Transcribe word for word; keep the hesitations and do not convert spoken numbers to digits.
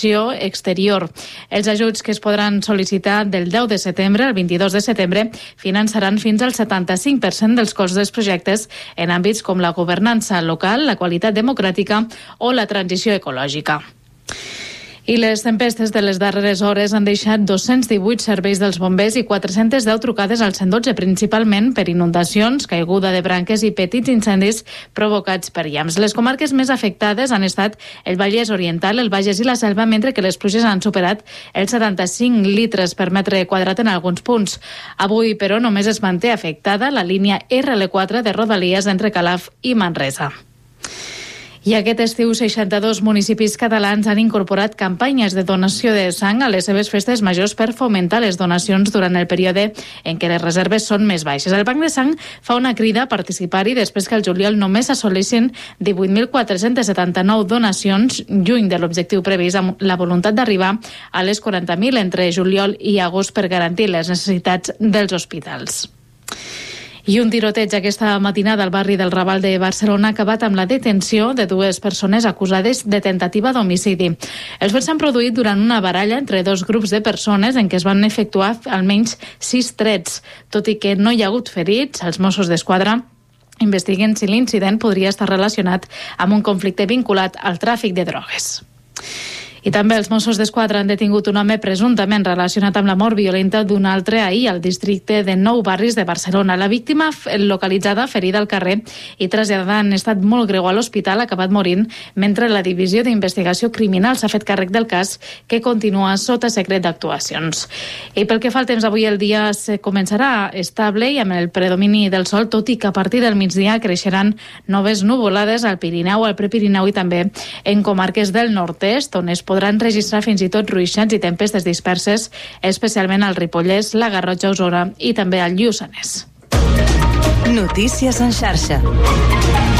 d'acció exterior. Els ajuts que es podran sol·licitar del deu de setembre al vint-i-dos de setembre finançaran fins al setanta-cinc per cent dels costs dels projectes en àmbits com la governança local, la qualitat democràtica o la transició ecològica. I les tempestes de les darreres hores han deixat dos-cents divuit serveis dels bombers i quatre-centes deu trucades al cent dotze, principalment per inundacions, caiguda de branques i petits incendis provocats per llamps. Les comarques més afectades han estat el Vallès Oriental, el Bages i la Selva, mentre que les pluges han superat els setanta-cinc litres per metre quadrat en alguns punts. Avui, però, només es manté afectada la línia erre ele quatre de Rodalies entre Calaf i Manresa. I aquest estiu, seixanta-dos municipis catalans han incorporat campanyes de donació de sang a les seves festes majors per fomentar les donacions durant el període en què les reserves són més baixes. El Banc de Sang fa una crida a participar-hi després que el juliol només assolissin divuit mil quatre-cents setanta-nou donacions, lluny de l'objectiu previst, amb la voluntat d'arribar a les quaranta mil entre juliol i agost per garantir les necessitats dels hospitals. I un tiroteig aquesta matinada al barri del Raval de Barcelona ha acabat amb la detenció de dues persones acusades de tentativa d'homicidi. Els fets s'han produït durant una baralla entre dos grups de persones en què es van efectuar almenys sis trets. Tot i que no hi ha hagut ferits, els Mossos d'Esquadra investiguen si l'incident podria estar relacionat amb un conflicte vinculat al tràfic de drogues. I també els Mossos d'Esquadra han detingut un home presumptament relacionat amb la mort violenta d'un altre ahir al districte de Nou Barris de Barcelona. La víctima, localitzada ferida al carrer i traslladada en estat molt greu a l'hospital, ha acabat morint mentre la Divisió d'Investigació Criminal s'ha fet càrrec del cas, que continua sota secret d'actuacions. I pel que fa al temps, avui el dia se començarà estable i amb el predomini del sol, tot i que a partir del migdia creixeran noves nuvolades al Pirineu, al Prepirineu i també en comarques del nord-est, on es podran registrar fins i tot ruixats i tempestes disperses, especialment al Ripollès, la Garrotxa, Osona i també al Lluçanès. Notícies en xarxa.